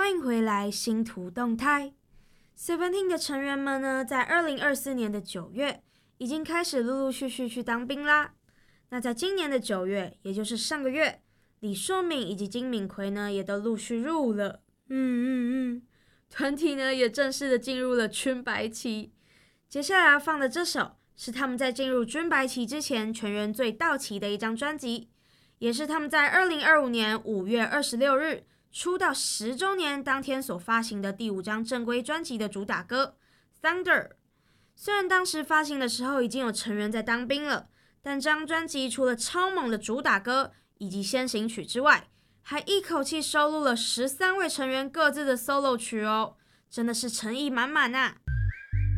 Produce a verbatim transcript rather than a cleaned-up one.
欢迎回来，星途动态。Seventeen 的成员们呢，在二零二四年的九月已经开始陆陆续续去当兵啦。那在今年的九月，也就是上个月，李硕敏以及金敏奎呢，也都陆续入伍了。嗯嗯嗯，团体呢也正式的进入了军白旗。接下来要放的这首是他们在进入军白旗之前全员最到齐的一张专辑，也是他们在二零二五年五月二十六日出道十周年当天所发行的第五张正规专辑的主打歌《Thunder》。虽然当时发行的时候已经有成员在当兵了，但这张专辑除了超猛的主打歌以及先行曲之外，还一口气收录了十三位成员各自的 solo 曲哦，真的是诚意满满啊！